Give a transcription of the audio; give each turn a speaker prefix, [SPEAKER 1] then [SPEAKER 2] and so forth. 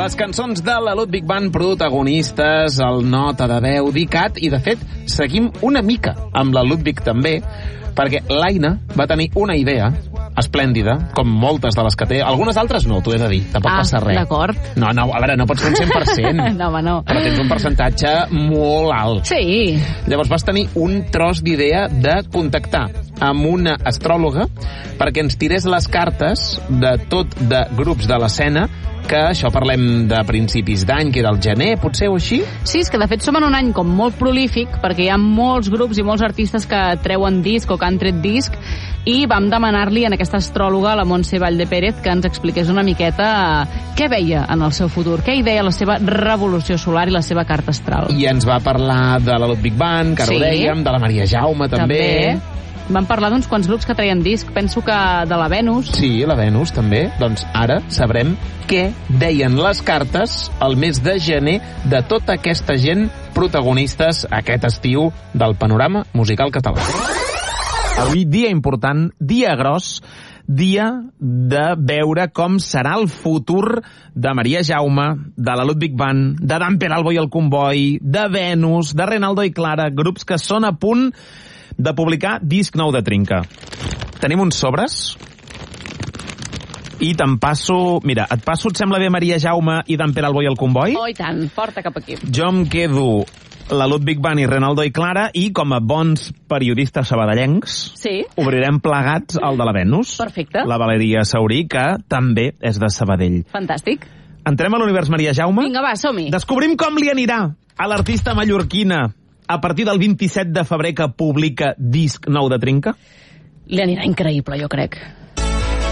[SPEAKER 1] Les cançons de la Ludwig Band, protagonistes, el nota de veu, Dicat, i de fet seguim una mica amb la Ludwig també, perquè l'Aina va tenir una idea esplèndida, com moltes de les que té. Algunes altres no, t'ho he de dir, tampoc passa res.
[SPEAKER 2] D'acord.
[SPEAKER 1] No, a veure, no pots fer un 100%.
[SPEAKER 2] No, home, no.
[SPEAKER 1] Però tens un percentatge molt alt.
[SPEAKER 2] Sí.
[SPEAKER 1] Llavors vas tenir un tros d'idea de contactar amb una astròloga perquè ens tirés les cartes de tot de grups de l'escena, que això parlem de principis d'any, que era el gener, potser o així?
[SPEAKER 2] Sí, és que de fet som en un any com molt prolífic, perquè hi ha molts grups i molts artistes que treuen disc o que han tret disc, i vam demanar-li a aquesta astròloga, la Montse Vallde Pérez, que ens expliqués una miqueta què veia en el seu futur, què hi deia la seva revolució solar i la seva carta astral.
[SPEAKER 1] I ens va parlar de la Ludwig Band, que ara ho dèiem, de la Maria Jaume també.
[SPEAKER 2] Vam parlar d'uns quants grups que treien disc, penso que de la Venus.
[SPEAKER 1] Sí, la Venus també. Doncs ara sabrem què deien les cartes el mes de gener de tota aquesta gent protagonistes aquest estiu del panorama musical català. Avui dia important, dia gros, dia de veure com serà el futur de Maria Jaume, de la Ludwig Band, de Dan Peralbo i el Comboi, de Venus, de Renaldo i Clara, grups que són a punt de publicar disc nou de Trinca. Tenim uns sobres i te'n passo... Mira, et passo, et sembla bé, Maria Jaume i Dan Peralbo i el Comboi?
[SPEAKER 2] Oh, i tant, porta cap aquí.
[SPEAKER 1] Jo em quedo la Ludwig Band i Renaldo i Clara, i com a bons periodistes sabadellencs obrirem plegats el de la Venus.
[SPEAKER 2] Perfecte.
[SPEAKER 1] La Valeria Saurí, que també és de Sabadell.
[SPEAKER 2] Fantàstic.
[SPEAKER 1] Entrem a l'univers Maria Jaume?
[SPEAKER 2] Vinga, va, som-hi.
[SPEAKER 1] Descobrim com li anirà a l'artista mallorquina a partir del 27 de febrer que publica disc nou de Trinca?
[SPEAKER 2] Li anirà increïble, jo crec.